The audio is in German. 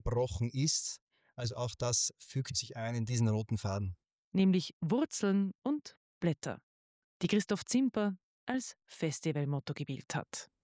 abgebrochen ist. Also auch das fügt sich ein in diesen roten Faden. Nämlich Wurzeln und Blätter, die Christoph Zimper als Festivalmotto gewählt hat.